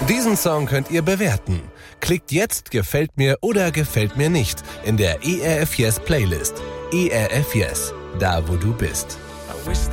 Diesen Song könnt ihr bewerten. Klickt jetzt Gefällt mir oder gefällt mir nicht in der ERF Yes Playlist. ERF Yes, da wo du bist.